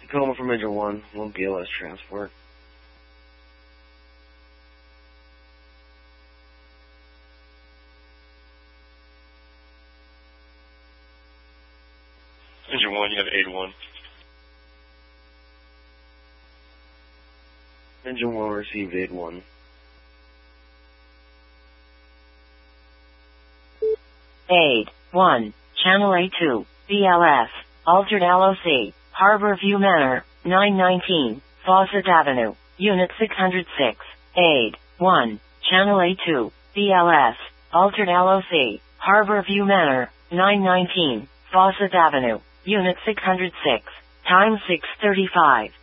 Tacoma from Engine 1 BLS transport. Engine 1, you have 8-1. Engine 1 received 8-1. Aid 1, Channel A2, BLS, Altered LOC, Harbor View Manor, 919, Fawcett Avenue, Unit 606. Aid 1, Channel A2, BLS, Altered LOC, Harbor View Manor, 919, Fawcett Avenue, Unit 606. Time 6:35.